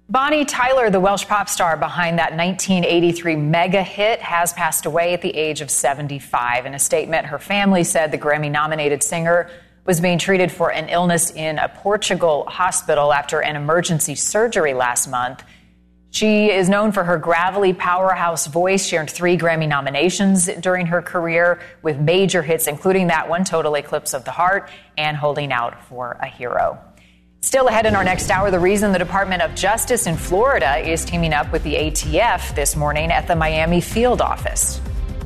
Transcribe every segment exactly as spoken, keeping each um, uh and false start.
Bonnie Tyler, the Welsh pop star behind that nineteen eighty-three mega hit, has passed away at the age of seventy-five. In a statement, her family said the Grammy-nominated singer was being treated for an illness in a Portugal hospital after an emergency surgery last month. She is known for her gravelly powerhouse voice. She earned three Grammy nominations during her career with major hits, including that one, Total Eclipse of the Heart, and Holding Out for a Hero. Still ahead in our next hour, the reason the Department of Justice in Florida is teaming up with the A T F this morning at the Miami field office.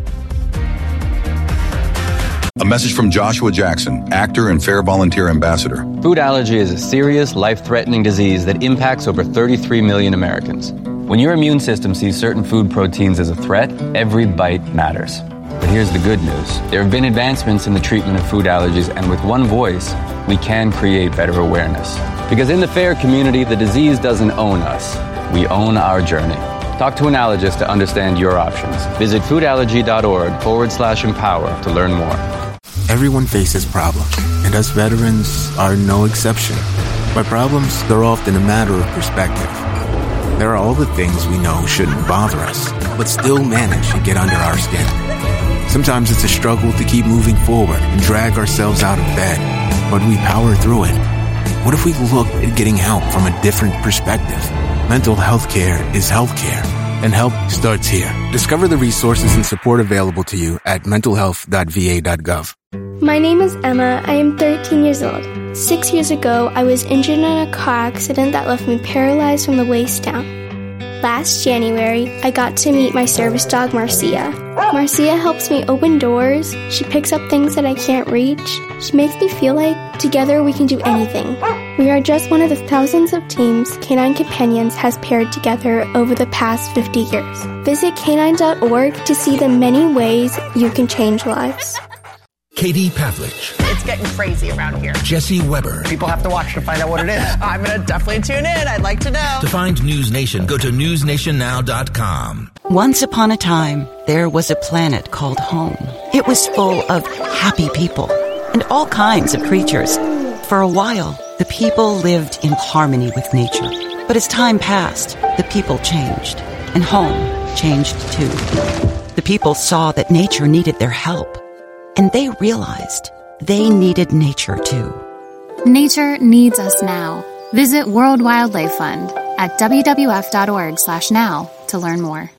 A message from Joshua Jackson, actor and Fair Volunteer Ambassador. Food allergy is a serious, life-threatening disease that impacts over thirty-three million Americans. When your immune system sees certain food proteins as a threat, every bite matters. But here's the good news. There have been advancements in the treatment of food allergies, and with one voice, we can create better awareness. Because in the FAIR community, the disease doesn't own us. We own our journey. Talk to an allergist to understand your options. Visit foodallergy.org forward slash empower to learn more. Everyone faces problems, and us veterans are no exception. By problems, they're often a matter of perspective. There are all the things we know shouldn't bother us, but still manage to get under our skin. Sometimes it's a struggle to keep moving forward and drag ourselves out of bed, but we power through it. What if we looked at getting help from a different perspective? Mental health care is health care, and help starts here. Discover the resources and support available to you at mental health dot v a dot gov. My name is Emma. I am thirteen years old. Six years ago, I was injured in a car accident that left me paralyzed from the waist down. Last January, I got to meet my service dog, Marcia. Marcia helps me open doors. She picks up things that I can't reach. She makes me feel like together we can do anything. We are just one of the thousands of teams Canine Companions has paired together over the past fifty years. Visit canine dot org to see the many ways you can change lives. Katie Pavlich. It's getting crazy around here. Jesse Weber. People have to watch to find out what it is. I'm going to definitely tune in. I'd like to know. To find News Nation, go to news nation now dot com. Once upon a time, there was a planet called home. It was full of happy people and all kinds of creatures. For a while, the people lived in harmony with nature. But as time passed, the people changed, and home changed too. The people saw that nature needed their help. And they realized they needed nature, too. Nature needs us now. Visit World Wildlife Fund at w w f dot org slash now to learn more.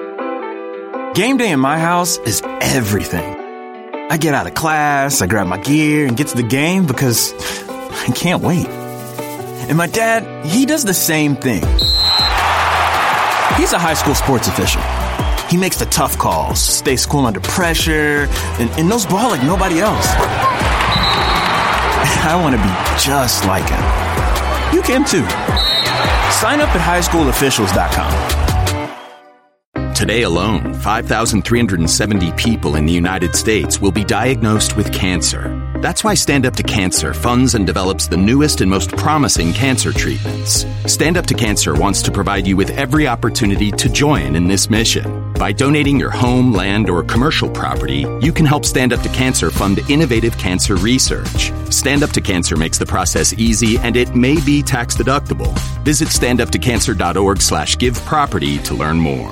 Game day in my house is everything. I get out of class, I grab my gear, and get to the game because I can't wait. And my dad, he does the same thing. He's a high school sports official. He makes the tough calls, stays cool under pressure, and, and knows ball like nobody else. I want to be just like him. You can too. Sign up at high school officials dot com. Today alone, five thousand three hundred seventy people in the United States will be diagnosed with cancer. That's why Stand Up to Cancer funds and develops the newest and most promising cancer treatments. Stand Up to Cancer wants to provide you with every opportunity to join in this mission. By donating your home, land, or commercial property, you can help Stand Up to Cancer fund innovative cancer research. Stand Up to Cancer makes the process easy, and it may be tax deductible. Visit stand up to cancer dot org slash give property to learn more.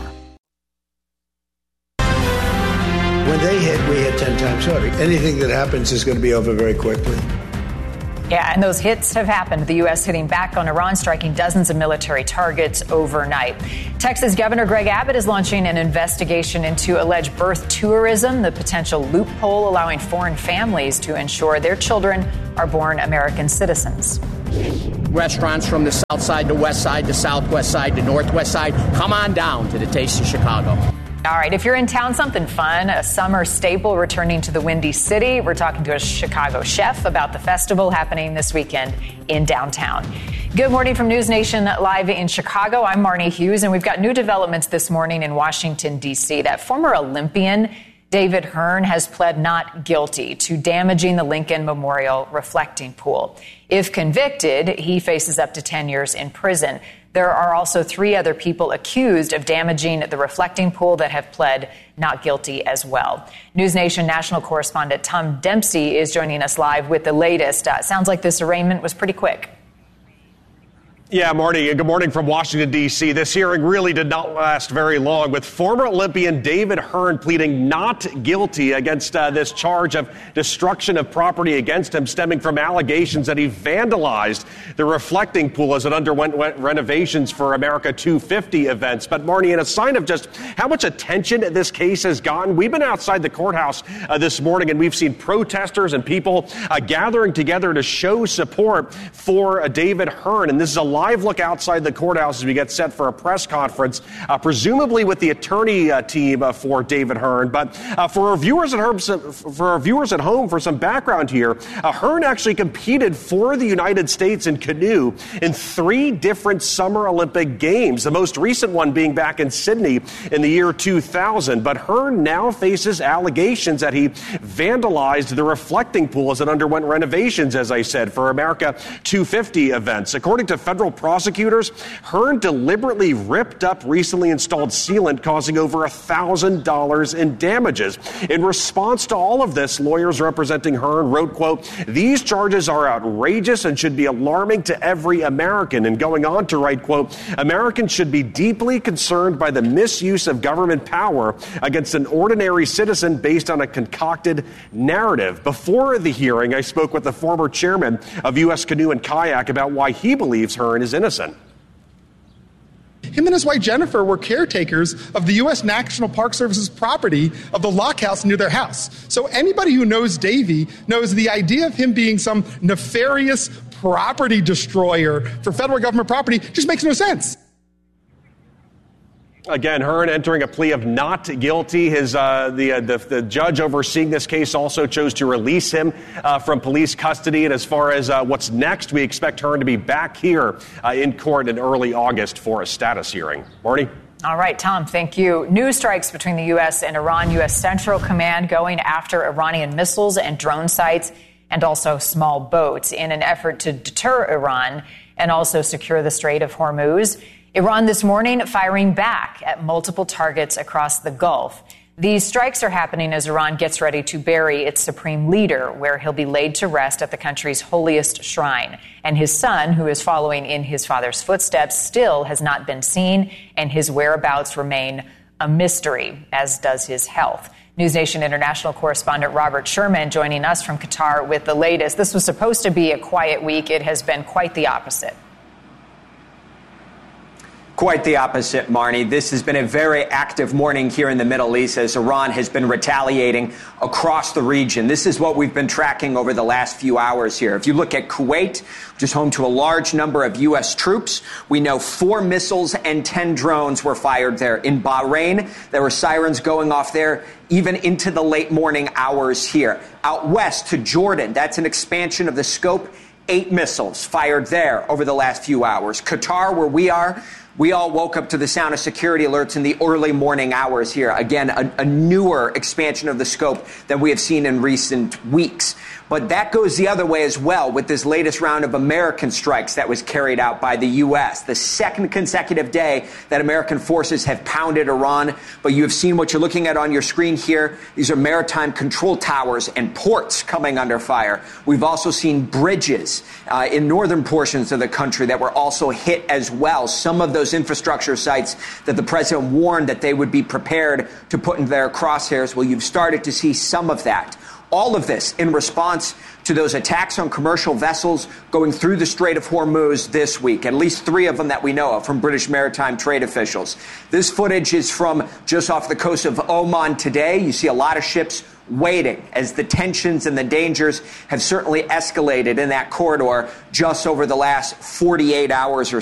When they hit, we hit ten times harder. Anything that happens is going to be over very quickly. Yeah, and those hits have happened. The U S hitting back on Iran, striking dozens of military targets overnight. Texas Governor Greg Abbott is launching an investigation into alleged birth tourism, the potential loophole allowing foreign families to ensure their children are born American citizens. Restaurants from the south side to west side to southwest side to northwest side, come on down to the Taste of Chicago. All right, if you're in town, something fun, a summer staple returning to the Windy City. We're talking to a Chicago chef about the festival happening this weekend in downtown. Good morning from News Nation live in Chicago. I'm Marnie Hughes, and we've got new developments this morning in Washington, D C. That former Olympian, David Hearn, has pled not guilty to damaging the Lincoln Memorial reflecting pool. If convicted, he faces up to ten years in prison. There are also three other people accused of damaging the reflecting pool that have pled not guilty as well. News Nation national correspondent Tom Dempsey is joining us live with the latest. Uh, sounds like this arraignment was pretty quick. Yeah, Marty, and good morning from Washington, D C. This hearing really did not last very long, with former Olympian David Hearn pleading not guilty against uh, this charge of destruction of property against him stemming from allegations that he vandalized the reflecting pool as it underwent renovations for America two fifty events. But, Marty, in a sign of just how much attention this case has gotten, we've been outside the courthouse uh, this morning, and we've seen protesters and people uh, gathering together to show support for uh, David Hearn. And this is a live look outside the courthouse as we get set for a press conference, uh, presumably with the attorney uh, team uh, for David Hearn. But uh, for our viewers at home, for our viewers at home, for some background here, uh, Hearn actually competed for the United States in canoe in three different Summer Olympic Games, the most recent one being back in Sydney in the year two thousand. But Hearn now faces allegations that he vandalized the reflecting pool as it underwent renovations, as I said, for America two fifty events. According to federal prosecutors, Hearn deliberately ripped up recently installed sealant, causing over one thousand dollars in damages. In response to all of this, lawyers representing Hearn wrote, quote, "These charges are outrageous and should be alarming to every American." And going on to write, quote, "Americans should be deeply concerned by the misuse of government power against an ordinary citizen based on a concocted narrative." Before the hearing, I spoke with the former chairman of U S Canoe and Kayak about why he believes Hearn is innocent. Him and his wife Jennifer were caretakers of the U S National Park Service's property of the Lock House near their house. So anybody who knows Davey knows the idea of him being some nefarious property destroyer for federal government property just makes no sense. Again, Hearn entering a plea of not guilty. His uh, the, uh, the the judge overseeing this case also chose to release him uh, from police custody. And as far as uh, what's next, we expect Hearn to be back here uh, in court in early August for a status hearing. Marty? All right, Tom, thank you. New strikes between the U S and Iran. U S Central Command going after Iranian missiles and drone sites and also small boats in an effort to deter Iran and also secure the Strait of Hormuz. Iran this morning firing back at multiple targets across the Gulf. These strikes are happening as Iran gets ready to bury its supreme leader, where he'll be laid to rest at the country's holiest shrine. And his son, who is following in his father's footsteps, still has not been seen, and his whereabouts remain a mystery, as does his health. News Nation international correspondent Robert Sherman joining us from Qatar with the latest. This was supposed to be a quiet week. It has been quite the opposite. Quite the opposite, Marnie. This has been a very active morning here in the Middle East as Iran has been retaliating across the region. This is what we've been tracking over the last few hours here. If you look at Kuwait, which is home to a large number of U S troops, we know four missiles and ten drones were fired there. In Bahrain, there were sirens going off there even into the late morning hours here. Out west to Jordan, that's an expansion of the scope. Eight missiles fired there over the last few hours. Qatar, where we are, we all woke up to the sound of security alerts in the early morning hours here. Again, a, a newer expansion of the scope than we have seen in recent weeks. But that goes the other way as well with this latest round of American strikes that was carried out by the U S. The second consecutive day that American forces have pounded Iran. But you have seen what you're looking at on your screen here. These are maritime control towers and ports coming under fire. We've also seen bridges uh, in northern portions of the country that were also hit as well. Some of those infrastructure sites that the president warned that they would be prepared to put in their crosshairs. Well, you've started to see some of that. All of this in response to those attacks on commercial vessels going through the Strait of Hormuz this week, at least three of them that we know of from British maritime trade officials. This footage is from just off the coast of Oman today. You see a lot of ships waiting as the tensions and the dangers have certainly escalated in that corridor just over the last forty-eight hours or